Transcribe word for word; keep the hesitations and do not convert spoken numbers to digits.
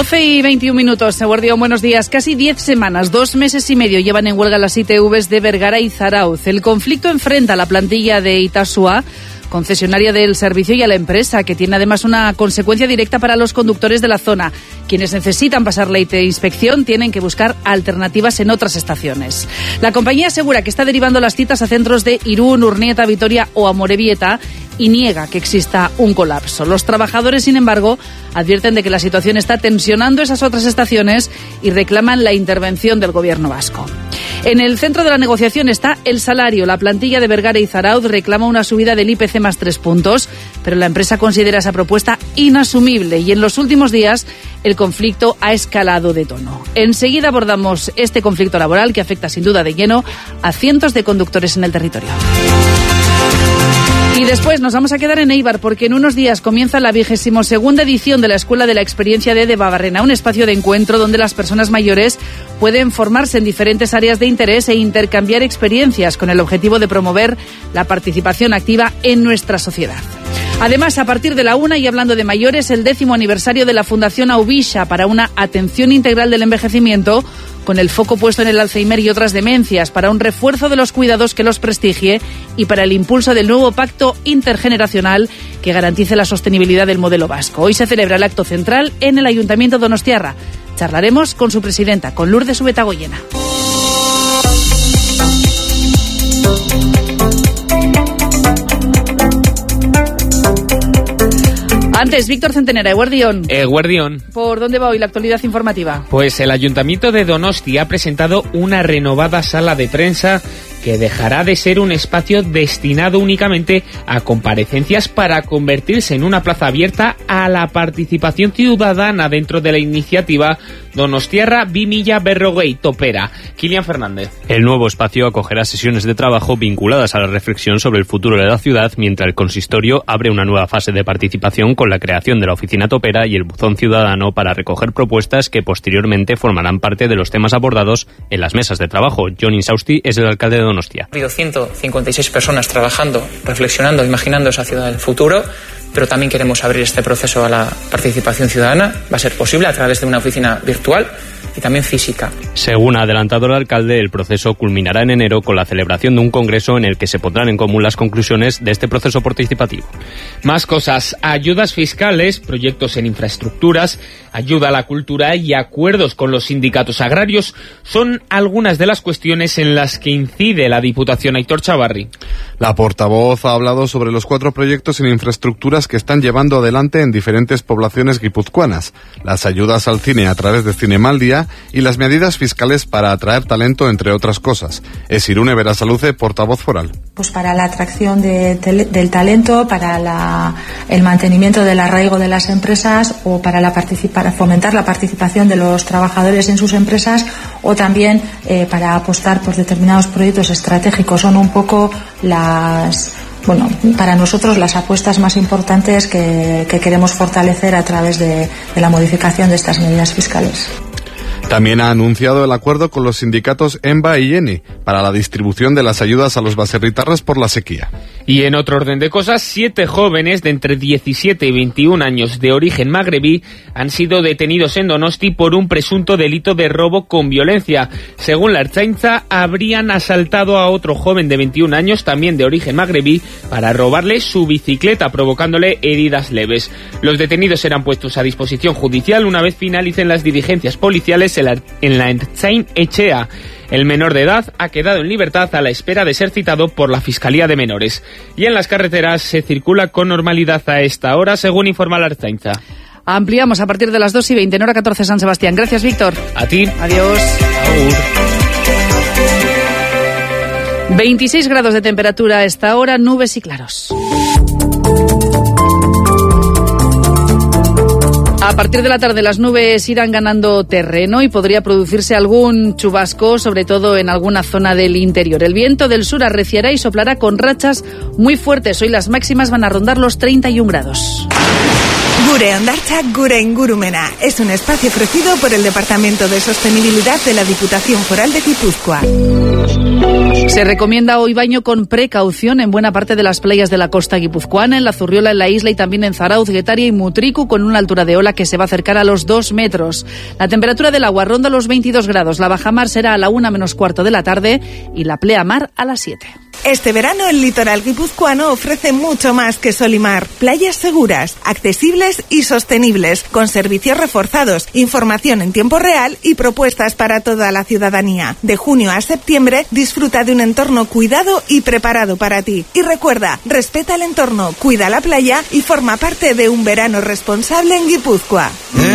doce y veintiún minutos, Eguardión, buenos días. Casi diez semanas, dos meses y medio llevan en huelga las I T Vs de Vergara y Zarauz. El conflicto enfrenta a la plantilla de Itasua, concesionaria del servicio, y a la empresa, que tiene además una consecuencia directa para los conductores de la zona. Quienes necesitan pasar la I T inspección tienen que buscar alternativas en otras estaciones. La compañía asegura que está derivando las citas a centros de Irún, Urnieta, Vitoria o Amorebieta y niega que exista un colapso. Los trabajadores, sin embargo, advierten de que la situación está tensionando esas otras estaciones y reclaman la intervención del gobierno vasco. En el centro de la negociación está el salario. La plantilla de Vergara y Zarauz reclama una subida del I P C más tres puntos, pero la empresa considera esa propuesta inasumible y en los últimos días el conflicto ha escalado de tono. Enseguida abordamos este conflicto laboral que afecta sin duda de lleno a cientos de conductores en el territorio. Y después nos vamos a quedar en Eibar porque en unos días comienza la vigésimo segunda edición de la Escuela de la Experiencia de Debabarrena, un espacio de encuentro donde las personas mayores pueden formarse en diferentes áreas de interés e intercambiar experiencias con el objetivo de promover la participación activa en nuestra sociedad. Además, a partir de la una, y hablando de mayores, el décimo aniversario de la Fundación Auvisha para una atención integral del envejecimiento, con el foco puesto en el Alzheimer y otras demencias, para un refuerzo de los cuidados que los prestigie y para el impulso del nuevo pacto intergeneracional que garantice la sostenibilidad del modelo vasco. Hoy se celebra el acto central en el Ayuntamiento donostiarra. Charlaremos con su presidenta, con Lourdes Ubetagoyena. Antes, Víctor Centenera, Eguardión. Eguardión. ¿Por dónde va hoy la actualidad informativa? Pues el Ayuntamiento de Donosti ha presentado una renovada sala de prensa que dejará de ser un espacio destinado únicamente a comparecencias para convertirse en una plaza abierta a la participación ciudadana dentro de la iniciativa Donostiarra bi mila berrogei Topera. Kilian Fernández. El nuevo espacio acogerá sesiones de trabajo vinculadas a la reflexión sobre el futuro de la ciudad, mientras el consistorio abre una nueva fase de participación con la creación de la oficina Topera y el buzón ciudadano para recoger propuestas que posteriormente formarán parte de los temas abordados en las mesas de trabajo. John Insausti es el alcalde de Donostia. Ha habido ciento cincuenta y seis personas trabajando, reflexionando, imaginando esa ciudad del futuro, pero también queremos abrir este proceso a la participación ciudadana. Va a ser posible a través de una oficina virtual y también física. Según ha adelantado el alcalde, el proceso culminará en enero con la celebración de un congreso en el que se pondrán en común las conclusiones de este proceso participativo. Más cosas: ayudas fiscales, proyectos en infraestructuras, ayuda a la cultura y acuerdos con los sindicatos agrarios son algunas de las cuestiones en las que incide la Diputación. Aitor Chavarri. La portavoz ha hablado sobre los cuatro proyectos en infraestructuras que están llevando adelante en diferentes poblaciones guipuzcoanas, las ayudas al cine a través de Cinemaldia y las medidas fiscales para atraer talento, entre otras cosas. Es Irune Berasaluce, portavoz foral. Pues para la atracción de, de, del talento, para la, el mantenimiento del arraigo de las empresas o para, la para fomentar la participación de los trabajadores en sus empresas o también eh, para apostar por determinados proyectos estratégicos. Son un poco las... Bueno, para nosotros las apuestas más importantes que, que queremos fortalecer a través de, de la modificación de estas medidas fiscales. También ha anunciado el acuerdo con los sindicatos EMBA y ENI para la distribución de las ayudas a los baserritarras por la sequía. Y en otro orden de cosas, siete jóvenes de entre diecisiete y veintiún años de origen magrebí han sido detenidos en Donosti por un presunto delito de robo con violencia. Según la Ertzaintza, habrían asaltado a otro joven de veintiún años, también de origen magrebí, para robarle su bicicleta, provocándole heridas leves. Los detenidos serán puestos a disposición judicial una vez finalicen las diligencias policiales en la Ertzain Echea. El menor de edad ha quedado en libertad a la espera de ser citado por la Fiscalía de Menores. Y en las carreteras se circula con normalidad a esta hora, según informa la Ertzaintza. Ampliamos a partir de las dos y veinte, en hora catorce, San Sebastián. Gracias, Víctor. A ti. Adiós. Agur. veintiséis grados de temperatura a esta hora, nubes y claros. A partir de la tarde las nubes irán ganando terreno y podría producirse algún chubasco, sobre todo en alguna zona del interior. El viento del sur arreciará y soplará con rachas muy fuertes. Hoy las máximas van a rondar los treinta y un grados. Gure Hondartza Gure Ingurumena es un espacio ofrecido por el Departamento de Sostenibilidad de la Diputación Foral de Guipúzcoa. Se recomienda hoy baño con precaución en buena parte de las playas de la costa guipuzcoana, en La Zurriola, en la isla y también en Zarauz, Guetaria y Mutriku, con una altura de ola que se va a acercar a los dos metros. La temperatura del agua ronda los veintidós grados, la bajamar será a la una menos cuarto de la tarde y la pleamar a las siete. Este verano el litoral guipuzcoano ofrece mucho más que sol y mar. Playas seguras, accesibles y sostenibles, con servicios reforzados, información en tiempo real y propuestas para toda la ciudadanía. De junio a septiembre disfruta de un entorno cuidado y preparado para ti. Y recuerda, respeta el entorno, cuida la playa y forma parte de un verano responsable en Guipúzcoa.